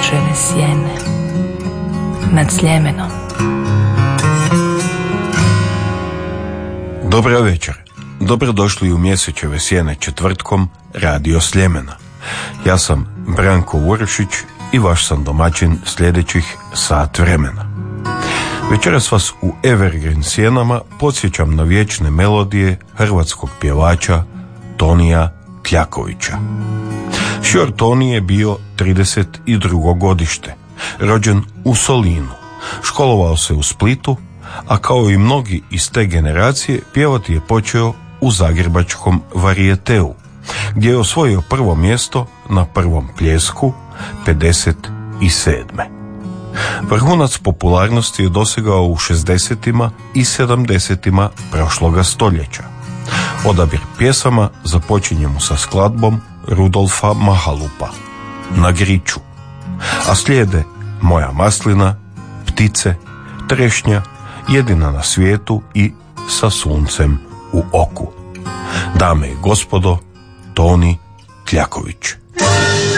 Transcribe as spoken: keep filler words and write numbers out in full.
sunčeve sjene nad Sljemenom. Dobra večer. Dobrodošli u Mjesečeve sjene četvrtkom Radio Sljemena. Ja sam Branko Vurešić i vaš sam domaćin sljedećih sat vremena. Večeras vas u Evergreen sjenama podsjećam na vječne melodije hrvatskog pjevača Tonija Kljakovića. Šjor Toni je bio trideset drugo godište, rođen u Solinu, školovao se u Splitu, a kao i mnogi iz te generacije pjevati je počeo u zagrebačkom varijeteu, gdje je osvojio prvo mjesto na prvom pljesku pedeset sedme. Vrhunac popularnosti je dosegao u šezdesetima i sedamdesetima prošloga stoljeća. Odabir pjesama započinjemo sa skladbom Rudolfa Mahalupa Na griču, a slijede Moja maslina, Ptice, Trešnja, Jedina na svijetu i Sa suncem u oku. Dame i gospodo, Toni Kljaković.